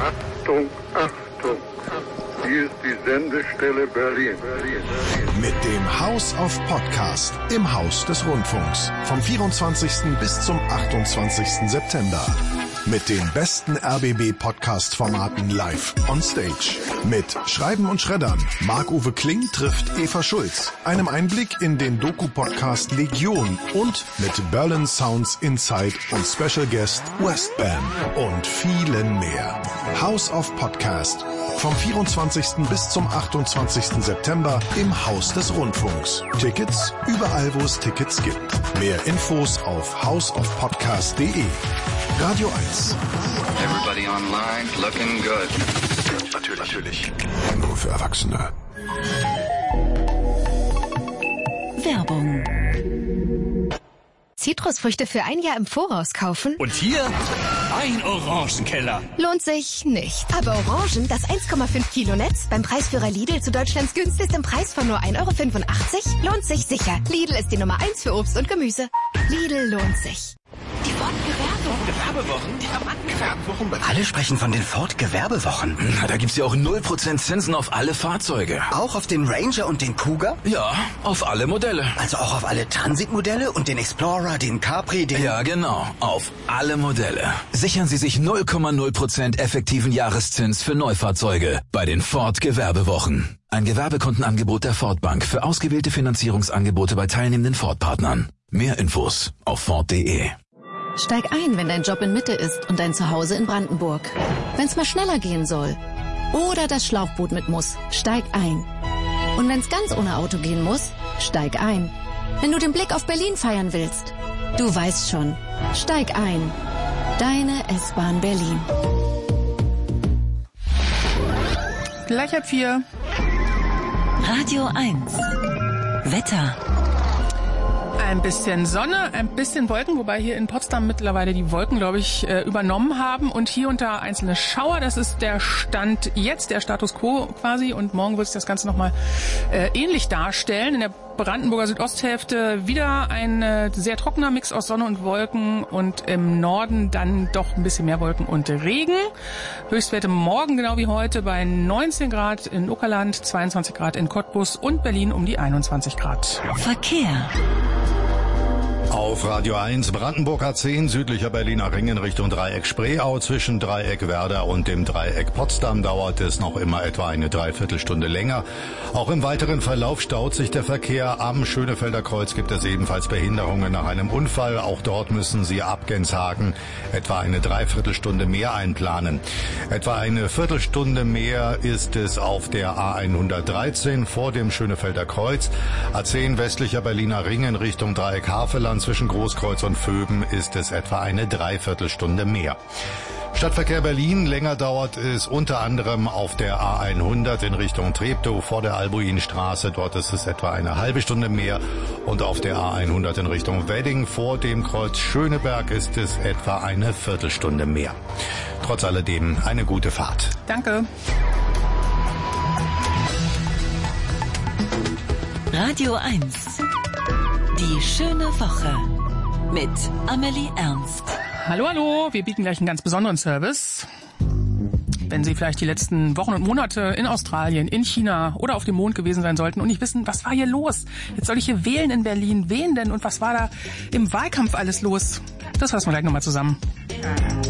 Achtung, Achtung. Hier ist die Sendestelle Berlin. Mit dem House of Podcast im Haus des Rundfunks. Vom 24. bis zum 28. September. Mit den besten RBB-Podcast-Formaten live on stage. Mit Schreiben und Schreddern. Marc-Uwe Kling trifft Eva Schulz. Einem Einblick in den Doku-Podcast Legion. Und mit Berlin Sounds Inside und Special Guest Westbam. Und vielen mehr. House of Podcast. Vom 24. bis zum 28. September im Haus des Rundfunks. Tickets überall, wo es Tickets gibt. Mehr Infos auf houseofpodcast.de. Radio 1. Everybody online looking good. Natürlich. Nur für Erwachsene. Werbung. Zitrusfrüchte für ein Jahr im Voraus kaufen? Und hier ein Orangenkeller. Lohnt sich nicht. Aber Orangen, das 1,5 Kilo Netz, beim Preisführer Lidl zu Deutschlands günstigstem Preis von nur 1,85 €, lohnt sich sicher. Lidl ist die Nummer 1 für Obst und Gemüse. Lidl lohnt sich. Die Gewerbewochen? Die Gewerbewochen? Alle sprechen von den Ford-Gewerbewochen. Na, da gibt's ja auch 0% Zinsen auf alle Fahrzeuge. Auch auf den Ranger und den Cougar? Ja, auf alle Modelle. Also auch auf alle Transit-Modelle und den Explorer, den Capri, den... Ja, genau. Auf alle Modelle. Sichern Sie sich 0,0% effektiven Jahreszins für Neufahrzeuge bei den Ford-Gewerbewochen. Ein Gewerbekundenangebot der Ford Bank für ausgewählte Finanzierungsangebote bei teilnehmenden Ford-Partnern. Mehr Infos auf Ford.de. Steig ein, wenn dein Job in Mitte ist und dein Zuhause in Brandenburg. Wenn's mal schneller gehen soll. Oder das Schlauchboot mit muss. Steig ein. Und wenn's ganz ohne Auto gehen muss, steig ein. Wenn du den Blick auf Berlin feiern willst. Du weißt schon. Steig ein. Deine S-Bahn Berlin. Gleich ab 4. Radio 1. Wetter. Ein bisschen Sonne, ein bisschen Wolken, wobei hier in Potsdam mittlerweile die Wolken, glaube ich, übernommen haben. Und hier und da einzelne Schauer. Das ist der Stand jetzt, der Status Quo quasi. Und morgen wird sich das Ganze nochmal ähnlich darstellen. In der Brandenburger Südosthälfte wieder ein sehr trockener Mix aus Sonne und Wolken. Und im Norden dann doch ein bisschen mehr Wolken und Regen. Höchstwerte morgen, genau wie heute, bei 19 Grad in Uckerland, 22 Grad in Cottbus und Berlin um die 21 Grad. Verkehr. Auf Radio 1 Brandenburg A10, südlicher Berliner Ring in Richtung Dreieck Spreeau. Zwischen Dreieck Werder und dem Dreieck Potsdam dauert es noch immer etwa eine Dreiviertelstunde länger. Auch im weiteren Verlauf staut sich der Verkehr. Am Schönefelder Kreuz gibt es ebenfalls Behinderungen nach einem Unfall. Auch dort müssen Sie ab Genshagen etwa eine Dreiviertelstunde mehr einplanen. Etwa eine Viertelstunde mehr ist es auf der A113 vor dem Schönefelder Kreuz. A10 westlicher Berliner Ring in Richtung Dreieck Havelland. Zwischen Großkreuz und Vöben ist es etwa eine Dreiviertelstunde mehr. Stadtverkehr Berlin, länger dauert es unter anderem auf der A100 in Richtung Treptow vor der Albuinstraße. Dort ist es etwa eine halbe Stunde mehr. Und auf der A100 in Richtung Wedding vor dem Kreuz Schöneberg ist es etwa eine Viertelstunde mehr. Trotz alledem eine gute Fahrt. Danke. Radio 1. Die schöne Woche mit Amelie Ernst. Hallo, hallo. Wir bieten gleich einen ganz besonderen Service. Wenn Sie vielleicht die letzten Wochen und Monate in Australien, in China oder auf dem Mond gewesen sein sollten und nicht wissen, was war hier los? Jetzt soll ich hier wählen in Berlin. Wen denn? Und was war da im Wahlkampf alles los? Das fassen wir gleich nochmal zusammen.